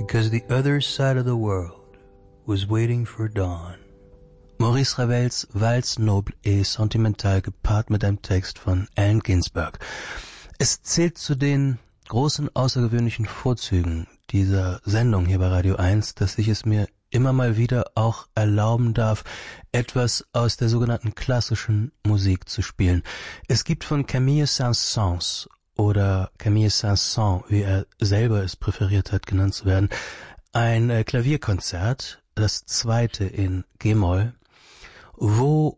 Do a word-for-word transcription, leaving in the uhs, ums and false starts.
because the other side of the world was waiting for dawn. Maurice Ravels Valse noble et sentimental gepaart mit einem Text von Allen Ginsberg. Es zählt zu den großen außergewöhnlichen Vorzügen dieser Sendung hier bei Radio eins, dass ich es mir immer mal wieder auch erlauben darf, etwas aus der sogenannten klassischen Musik zu spielen. Es gibt von Camille Saint-Saëns oder Camille Saint-Saëns, wie er selber es präferiert hat, genannt zu werden, ein äh, Klavierkonzert, das zweite in G-Moll, wo